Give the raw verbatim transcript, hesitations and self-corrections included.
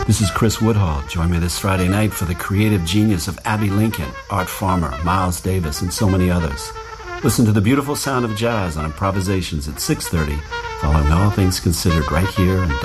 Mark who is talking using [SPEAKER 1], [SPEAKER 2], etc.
[SPEAKER 1] This is Chris Woodhall. Join me this Friday night for the creative genius of Abby Lincoln, Art Farmer, Miles Davis, and so many others. Listen to the beautiful sound of jazz on Improvisations at six thirty, following All Things Considered right here in